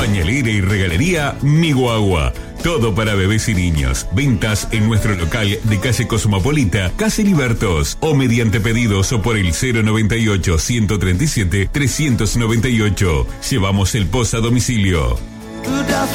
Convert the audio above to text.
Pañalera y regalería Mi Guagua. Todo para bebés y niños. Ventas en nuestro local de calle Cosmopolita, Casi Libertos, o mediante pedidos o por el 098-137-398. Llevamos el post a domicilio.